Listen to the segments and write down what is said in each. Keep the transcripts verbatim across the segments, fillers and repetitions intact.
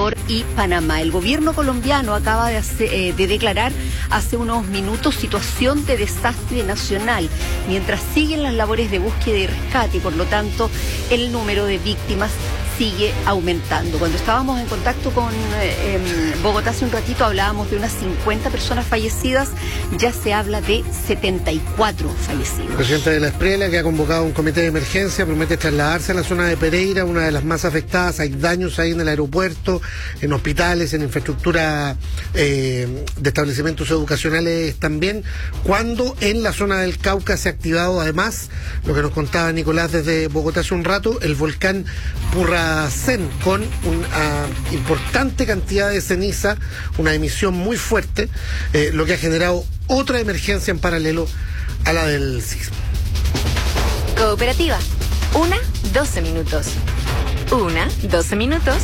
Ecuador y Panamá. El gobierno colombiano acaba de, hacer, eh, de declarar hace unos minutos situación de desastre nacional, mientras siguen las labores de búsqueda y rescate y por lo tanto el número de víctimas sigue aumentando. Cuando estábamos en contacto con eh, eh, Bogotá hace un ratito hablábamos de unas cincuenta personas fallecidas, ya se habla de setenta y cuatro fallecidos. El presidente de la Esprela, que ha convocado un comité de emergencia, promete trasladarse a la zona de Pereira, una de las más afectadas. Hay daños ahí en el aeropuerto, en hospitales, en infraestructura eh, de establecimientos educacionales también, cuando en la zona del Cauca se ha activado además, lo que nos contaba Nicolás desde Bogotá hace un rato, el volcán Purra Cen, con una importante cantidad de ceniza, una emisión muy fuerte, eh, lo que ha generado otra emergencia en paralelo a la del sismo. Cooperativa, una, doce minutos. Una, doce minutos.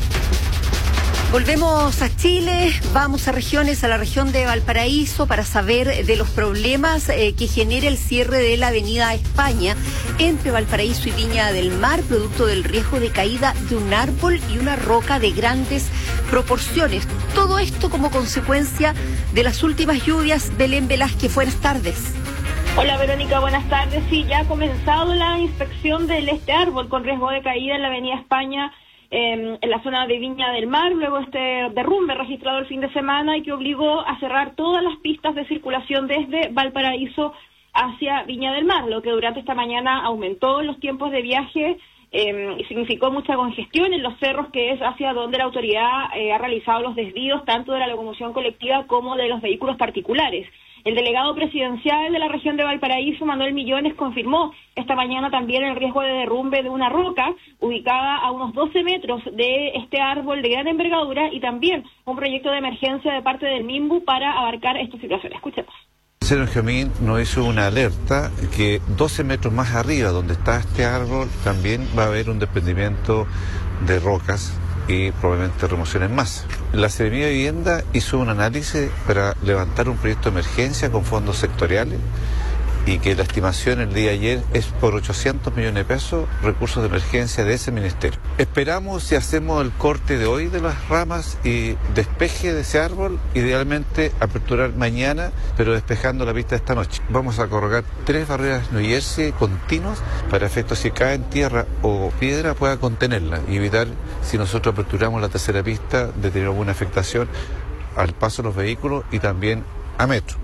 Volvemos a Chile, vamos a regiones, a la región de Valparaíso para saber de los problemas eh, que genera el cierre de la avenida España entre Valparaíso y Viña del Mar, producto del riesgo de caída de un árbol y una roca de grandes proporciones. Todo esto como consecuencia de las últimas lluvias. Belén Velázquez, buenas tardes. Hola Verónica, buenas tardes. Sí, ya ha comenzado la inspección de este árbol con riesgo de caída en la avenida España, en la zona de Viña del Mar, luego este derrumbe registrado el fin de semana y que obligó a cerrar todas las pistas de circulación desde Valparaíso hacia Viña del Mar, lo que durante esta mañana aumentó los tiempos de viaje eh, y significó mucha congestión en los cerros, que es hacia donde la autoridad eh, ha realizado los desvíos tanto de la locomoción colectiva como de los vehículos particulares. El delegado presidencial de la región de Valparaíso, Manuel Millones, confirmó esta mañana también el riesgo de derrumbe de una roca ubicada a unos doce metros de este árbol de gran envergadura y también un proyecto de emergencia de parte del MIMBU para abarcar esta situación. Escuchemos. El Cerro Benjamín nos hizo una alerta que doce metros más arriba donde está este árbol también va a haber un desprendimiento de rocas y probablemente remociones más. La Seremía de Vivienda hizo un análisis para levantar un proyecto de emergencia con fondos sectoriales y que la estimación el día de ayer es por ochocientos millones de pesos, recursos de emergencia de ese ministerio. Esperamos, si hacemos el corte de hoy de las ramas y despeje de ese árbol, idealmente aperturar mañana, pero despejando la pista esta noche. Vamos a colocar tres barreras New Jersey continuas para efecto si cae en tierra o piedra pueda contenerla y evitar, si nosotros aperturamos la tercera pista, de tener alguna afectación al paso de los vehículos y también a metro.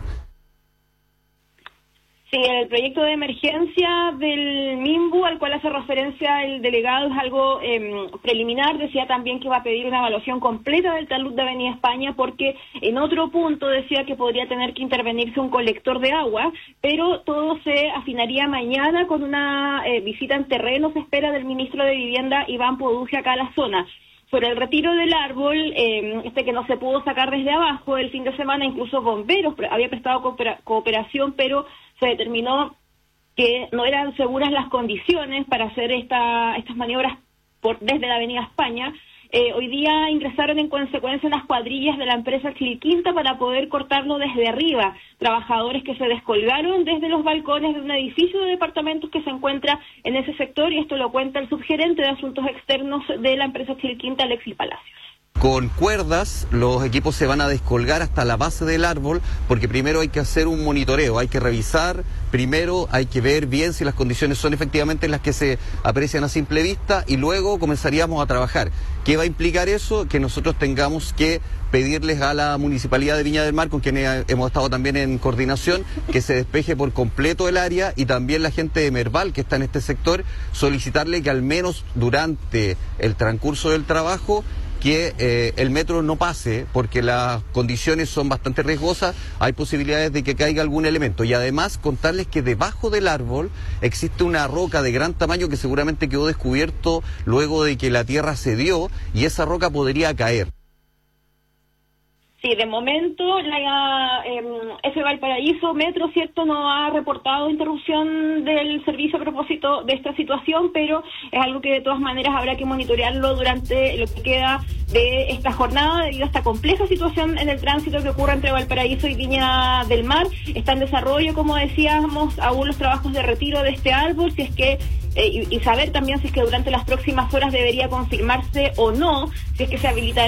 Sí, el proyecto de emergencia del MIMBU, al cual hace referencia el delegado, es algo eh, preliminar. Decía también que va a pedir una evaluación completa del talud de Avenida España, porque en otro punto decía que podría tener que intervenirse un colector de agua, pero todo se afinaría mañana con una eh, visita en terreno, se espera, del ministro de Vivienda, Iván Poduje, acá a la zona. Sobre el retiro del árbol, eh, este que no se pudo sacar desde abajo el fin de semana, incluso bomberos había prestado coopera- cooperación, pero se determinó que no eran seguras las condiciones para hacer esta, estas maniobras por, desde la avenida España. Eh, hoy día ingresaron en consecuencia unas cuadrillas de la empresa Chilquinta para poder cortarlo desde arriba. Trabajadores que se descolgaron desde los balcones de un edificio de departamentos que se encuentra en ese sector, y esto lo cuenta el subgerente de Asuntos Externos de la empresa Chilquinta, Alexis Palacios. Con cuerdas los equipos se van a descolgar hasta la base del árbol, porque primero hay que hacer un monitoreo, hay que revisar, primero hay que ver bien si las condiciones son efectivamente las que se aprecian a simple vista, y luego comenzaríamos a trabajar. ¿Qué va a implicar eso? Que nosotros tengamos que pedirles a la Municipalidad de Viña del Mar, con quien hemos estado también en coordinación, que se despeje por completo el área, y también la gente de Merval que está en este sector, solicitarle que al menos durante el transcurso del trabajo que eh, el metro no pase, porque las condiciones son bastante riesgosas, hay posibilidades de que caiga algún elemento. Y además contarles que debajo del árbol existe una roca de gran tamaño que seguramente quedó descubierto luego de que la tierra cedió, y esa roca podría caer. Sí, de momento la eh, F Valparaíso Metro, cierto, no ha reportado interrupción del servicio a propósito de esta situación, pero es algo que de todas maneras habrá que monitorearlo durante lo que queda de esta jornada, debido a esta compleja situación en el tránsito que ocurre entre Valparaíso y Viña del Mar. Está en desarrollo, como decíamos, aún los trabajos de retiro de este árbol, si es que eh, y, y saber también si es que durante las próximas horas debería confirmarse o no, si es que se habilitará